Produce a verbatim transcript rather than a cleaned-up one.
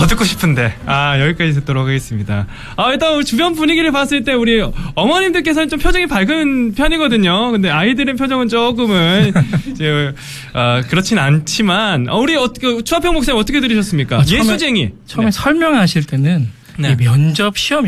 더 듣고 싶은데 아 여기까지 듣도록 하겠습니다. 아 일단 주변 분위기를 봤을 때 우리 어머님들께서는 좀 표정이 밝은 편이거든요. 근데 아이들의 표정은 조금은 이제, 어, 그렇진 않지만 어, 우리 어떻게 추하평 목사님 어떻게 들으셨습니까? 아, 처음에, 예수쟁이 처음에 네. 설명하실 때는 네. 면접 시험